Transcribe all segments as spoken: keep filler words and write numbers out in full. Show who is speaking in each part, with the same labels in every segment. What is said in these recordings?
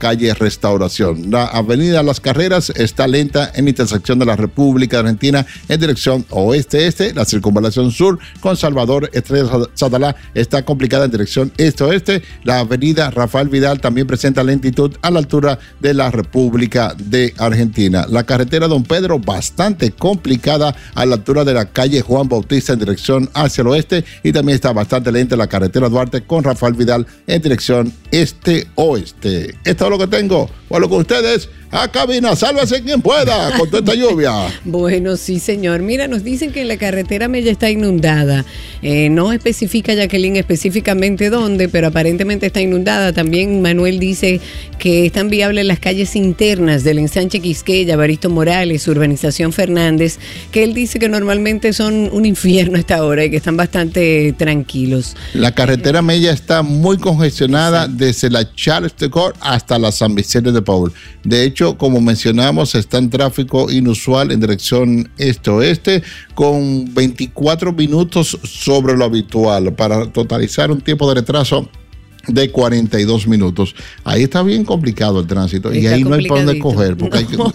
Speaker 1: calle Restauración. La avenida Las Carreras está lenta en intersección de la República Argentina en dirección oeste-este. La circunvalación sur con Salvador Estrella Sadalá está complicada en dirección este-oeste. La avenida Rafael Vidal también presenta lentitud a la altura de la República de Argentina. La carretera Don Pedro bastante complicada a la altura de la calle Juan Bautista en dirección hacia el oeste, y también está bastante lenta la carretera Duarte con Rafael Vidal en dirección este-oeste. Esto es lo que tengo. Bueno, con ustedes a cabina, sálvese quien pueda con toda esta lluvia.
Speaker 2: Bueno, sí, señor. Mira, nos dicen que la carretera Mella está inundada. Eh, no especifica Jacqueline específicamente dónde, pero aparentemente está inundada. También Manuel dice que están viables las calles internas del ensanche Quisqueya, Baristo Morales, Urbanización Fernández, que él dice que normalmente son un infierno a esta hora y que están bastante tranquilos.
Speaker 1: La carretera Mella está muy congestionada, sí, desde la Charles de Gaulle hasta la San Vicente de Paul. De hecho, como mencionamos, está en tráfico inusual en dirección este-oeste con veinticuatro minutos sobre lo habitual para totalizar un tiempo de retraso de cuarenta y dos minutos. Ahí está bien complicado el tránsito, y ahí no hay para dónde coger. Porque no.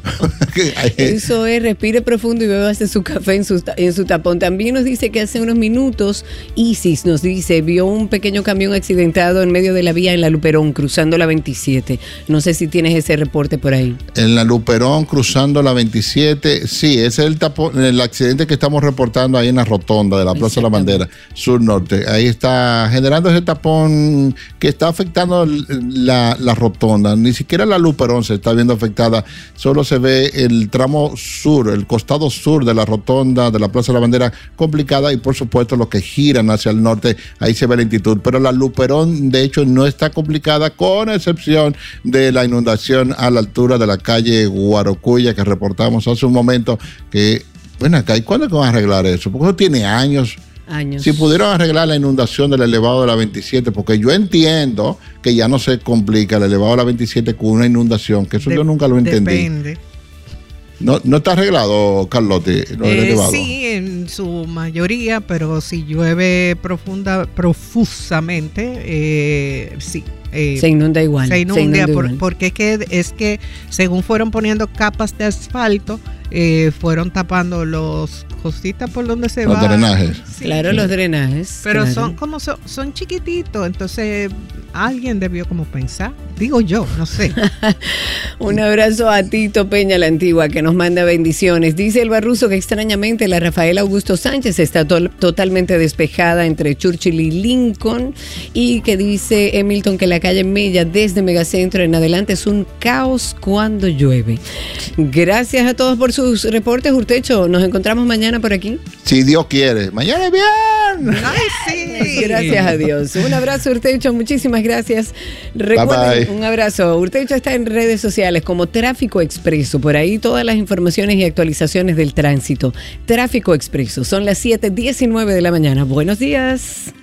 Speaker 1: hay que...
Speaker 2: Eso es, respire profundo y bébase su café en su, en su tapón. También nos dice que hace unos minutos Isis nos dice, vio un pequeño camión accidentado en medio de la vía en la Luperón, cruzando la veintisiete. No sé si tienes ese reporte por ahí.
Speaker 1: En la Luperón, cruzando la veintisiete, sí, ese es el tapón, el accidente que estamos reportando ahí en la rotonda de la Plaza de la Bandera, sur-norte. Ahí está generando ese tapón que está afectando la, la rotonda. Ni siquiera la Luperón se está viendo afectada, solo se ve el tramo sur, el costado sur de la rotonda de la Plaza de la Bandera complicada, y por supuesto los que giran hacia el norte, ahí se ve lentitud, pero la Luperón de hecho no está complicada, con excepción de la inundación a la altura de la calle Guarocuya que reportamos hace un momento. Que, bueno, acá, ¿y cuándo van a arreglar eso? Porque eso tiene años.
Speaker 2: Años.
Speaker 1: Si pudieron arreglar la inundación del elevado de la veintisiete, porque yo entiendo que ya no se complica el elevado de la veintisiete con una inundación, que eso de, yo nunca lo entendí.
Speaker 3: Depende.
Speaker 1: ¿No, no está arreglado, Carlotti, lo del
Speaker 3: eh,
Speaker 1: elevado?
Speaker 3: Sí, en su mayoría, pero si llueve profunda, profusamente, eh, sí. Eh,
Speaker 2: se inunda igual.
Speaker 3: Se inunda,
Speaker 2: se inunda
Speaker 3: por,
Speaker 2: igual.
Speaker 3: Porque es que, es que según fueron poniendo capas de asfalto, eh, fueron tapando los cositas por donde se
Speaker 1: los
Speaker 3: va.
Speaker 1: Los drenajes.
Speaker 3: Sí,
Speaker 2: claro,
Speaker 3: sí.
Speaker 2: los drenajes.
Speaker 3: Pero
Speaker 2: claro.
Speaker 3: son como son, son chiquititos, entonces alguien debió como pensar, digo yo, no sé.
Speaker 2: Un abrazo a Tito Peña la Antigua, que nos manda bendiciones. Dice el Barruso que extrañamente la Rafael Augusto Sánchez está to- totalmente despejada entre Churchill y Lincoln, y que dice Hamilton que la calle Mella desde Megacentro en adelante es un caos cuando llueve. Gracias a todos por sus reportes, Urtecho. Nos encontramos mañana por aquí.
Speaker 1: Si Dios quiere. Mañana es bien.
Speaker 3: Ay, sí.
Speaker 2: Gracias a Dios. Un abrazo, Urtecho. Muchísimas gracias. Recuerden,
Speaker 1: bye, bye.
Speaker 2: Un abrazo. Urtecho está en redes sociales como Tráfico Expreso. Por ahí todas las informaciones y actualizaciones del tránsito. Tráfico Expreso. Son las siete diecinueve de la mañana. Buenos días.